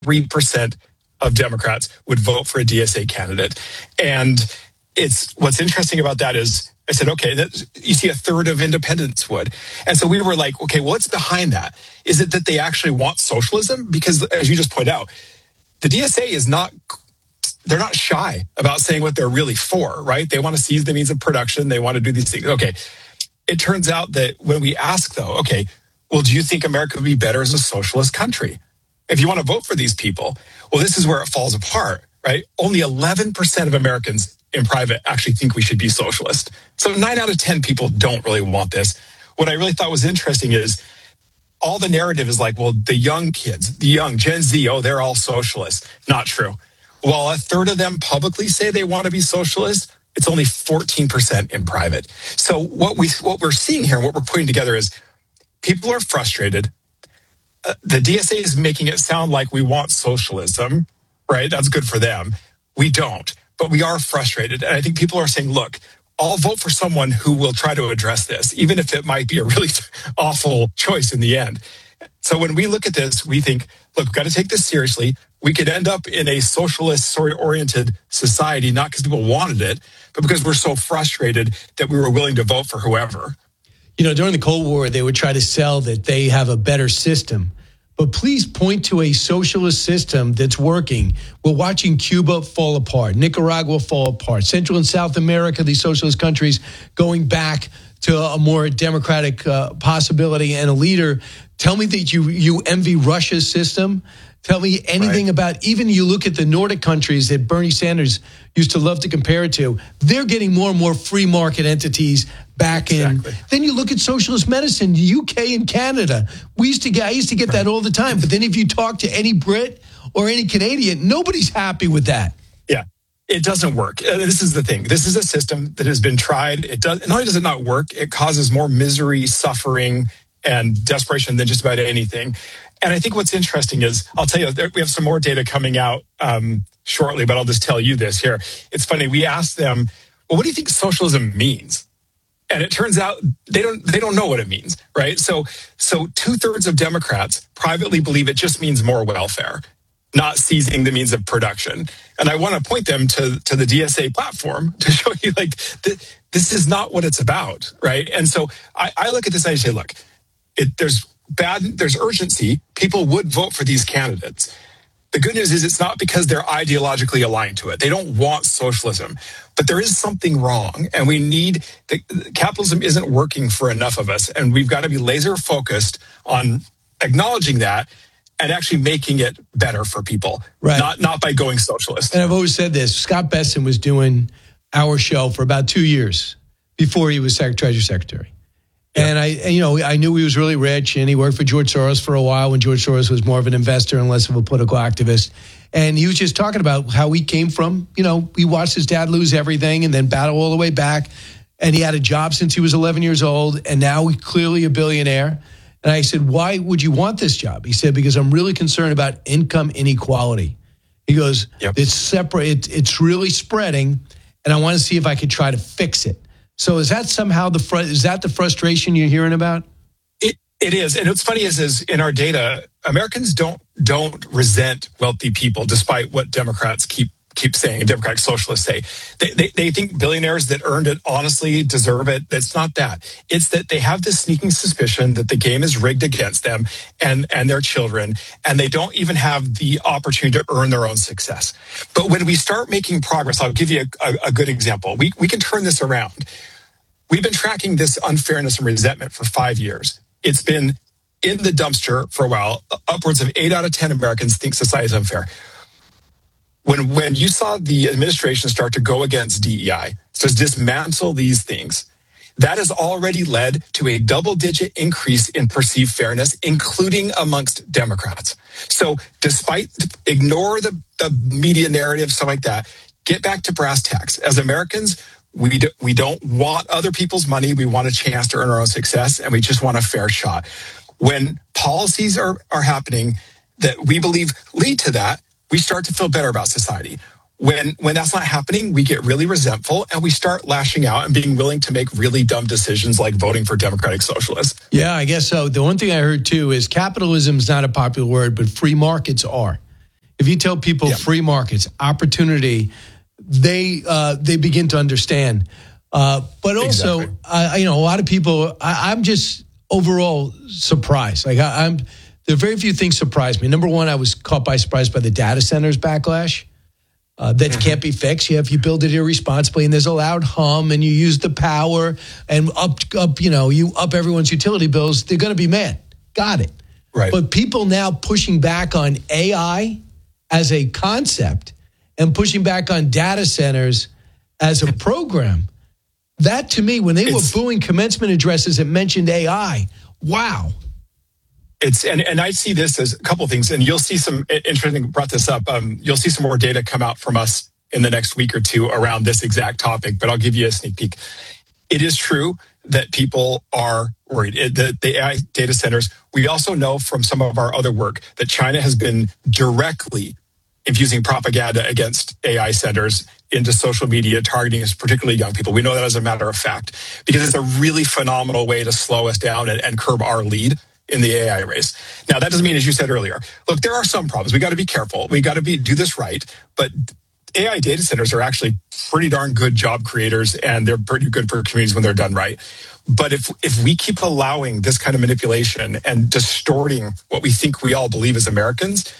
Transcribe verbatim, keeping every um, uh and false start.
three percent of Democrats would vote for a D S A candidate. And it's what's interesting about that is I said, okay, that, you see a third of independents would. And so we were like, okay, what's behind that? Is it that they actually want socialism? Because as you just pointed out, the D S A is not, they're not shy about saying what they're really for, right? They want to seize the means of production. They want to do these things. Okay. It turns out that when we ask though, okay, well, do you think America would be better as a socialist country? If you want to vote for these people, well, this is where it falls apart, right? Only eleven percent of Americans in private actually think we should be socialist. So nine out of ten people don't really want this. What I really thought was interesting is all the narrative is like, well, the young kids, the young Gen Z, oh, they're all socialists. Not true. While a third of them publicly say they want to be socialist, it's only fourteen percent in private. So what we what we're seeing here, what we're putting together is people are frustrated. Uh, the D S A is making it sound like we want socialism, right? That's good for them. We don't, but we are frustrated. And I think people are saying, look, I'll vote for someone who will try to address this, even if it might be a really awful choice in the end. So when we look at this, we think, look, we've got to take this seriously. We could end up in a socialist-oriented society, not because people wanted it, but because we're so frustrated that we were willing to vote for whoever. You know, during the Cold War, they would try to sell that they have a better system. But please point to a socialist system that's working. We're watching Cuba fall apart, Nicaragua fall apart, Central and South America, these socialist countries going back to a more democratic uh, possibility and a leader. Tell me that you, you envy Russia's system. Tell me anything right. about, even you look at the Nordic countries that Bernie Sanders used to love to compare it to, they're getting more and more free market entities back exactly. in. Then you look at socialist medicine, the U K and Canada. We used to get, I used to get right. that all the time. But then if you talk to any Brit or any Canadian, nobody's happy with that. Yeah, it doesn't work. Uh, this is the thing. This is a system that has been tried. It does, not only does it not work, it causes more misery, suffering, and desperation than just about anything. And I think what's interesting is, I'll tell you, we have some more data coming out um, shortly, but I'll just tell you this here. It's funny. We asked them, well, what do you think socialism means? And it turns out they don't they don't know what it means, right? So so two thirds of Democrats privately believe it just means more welfare, not seizing the means of production. And I want to point them to, to the D S A platform to show you, like, th- this is not what it's about, right? And so I, I look at this and I say, look, it, there's bad, there's urgency. People would vote for these candidates. The good news is it's not because they're ideologically aligned to it. They don't want socialism, but there is something wrong, and we need the, capitalism isn't working for enough of us, and we've got to be laser focused on acknowledging that and actually making it better for people, right. not not by going socialist. And I've always said this: Scott Besson was doing our show for about two years before he was sec- Treasury Secretary. Yeah. And I, you know, I knew he was really rich, and he worked for George Soros for a while when George Soros was more of an investor and less of a political activist. And he was just talking about how he came from, you know, he watched his dad lose everything and then battle all the way back. And he had a job since he was eleven years old, and now he's clearly a billionaire. And I said, why would you want this job? He said, because I'm really concerned about income inequality. He goes, yep. it's separate, it, it's really spreading, and I want to see if I could try to fix it. So is that somehow the fr- is that the frustration you're hearing about? It it is, and what's funny is is in our data, Americans don't don't resent wealthy people, despite what Democrats keep keep saying and Democratic socialists say. They, they they think billionaires that earned it honestly deserve it. That's not that. It's that they have this sneaking suspicion that the game is rigged against them and and their children, and they don't even have the opportunity to earn their own success. But when we start making progress, I'll give you a, a, a good example. We we can turn this around. We've been tracking this unfairness and resentment for five years. It's been in the dumpster for a while. Upwards of eight out of ten Americans think society is unfair. When when you saw the administration start to go against D E I, so dismantle these things, that has already led to a double-digit increase in perceived fairness, including amongst Democrats. So despite, ignore the, the media narrative, stuff like that, get back to brass tacks. As Americans, We, do, we don't want other people's money. We want a chance to earn our own success, and we just want a fair shot. When policies are, are happening that we believe lead to that, we start to feel better about society. When when that's not happening, we get really resentful, and we start lashing out and being willing to make really dumb decisions like voting for Democratic Socialists. Yeah, I guess so. The one thing I heard, too, is capitalism is not a popular word, but free markets are. if you tell people Yeah. free markets, opportunity, they uh, they begin to understand. Uh, but also, Exactly. uh, you know, a lot of people, I, I'm just overall surprised. Like I, I'm, there are very few things surprise me. Number one, I was caught by surprise by the data centers backlash. Uh, that mm-hmm. can't be fixed. You have you build it irresponsibly, and there's a loud hum, and you use the power, and up up you know you up everyone's utility bills. They're going to be mad. Got it. Right. But people now pushing back on A I as a concept and pushing back on data centers as a program. That to me, when they it's, were booing commencement addresses that mentioned A I, wow. It's and, and I see this as a couple of things, and you'll see some interesting. Brought this up. Um, you'll see some more data come out from us in the next week or two around this exact topic. But I'll give you a sneak peek. It is true that people are worried. It, the, the A I data centers. We also know from some of our other work that China has been directly infusing propaganda against A I centers into social media, targeting particularly young people. We know that as a matter of fact, because it's a really phenomenal way to slow us down and, and curb our lead in the A I race. Now, that doesn't mean, as you said earlier, look, there are some problems. We got to be careful. We got to be do this right. But A I data centers are actually pretty darn good job creators, and they're pretty good for communities when they're done right. But if if we keep allowing this kind of manipulation and distorting what we think we all believe as Americans,